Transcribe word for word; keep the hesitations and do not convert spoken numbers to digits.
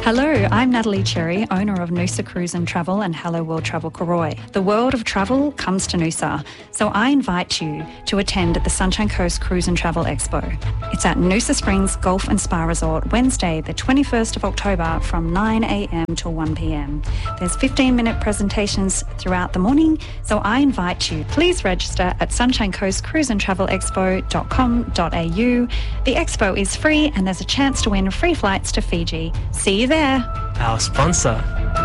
Hello, I'm Natalie Cherry, owner of Noosa Cruise and Travel and Hello World Travel Koroi. The world of travel comes to Noosa, so I invite you to attend the Sunshine Coast Cruise and Travel Expo. It's at Noosa Springs Golf and Spa Resort, Wednesday the twenty-first of October from nine a m till one p m. There's fifteen minute presentations throughout the morning, so I invite you. Please register at sunshine coast cruise and travel expo dot com dot a u. The expo is free and there's a chance to win free flights to Fiji. See you there. Our sponsor.